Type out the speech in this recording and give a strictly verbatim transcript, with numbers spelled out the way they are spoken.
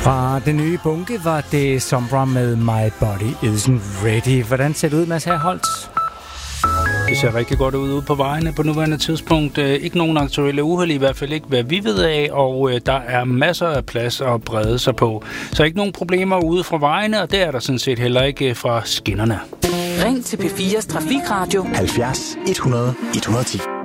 Fra den nye bunke var det Sombra med My Body Isn't Ready. Hvordan ser det ud, Mads Herholdt? Det ser rigtig godt ud ude på vejene på nuværende tidspunkt. Ikke nogen aktuelle uheld, i hvert fald ikke, hvad vi ved af, og der er masser af plads at brede sig på. Så ikke nogen problemer ude fra vejene, og det er der sådan set heller ikke fra skinnerne. Ring til P fires Trafikradio halvfjerds et hundrede et hundrede og ti.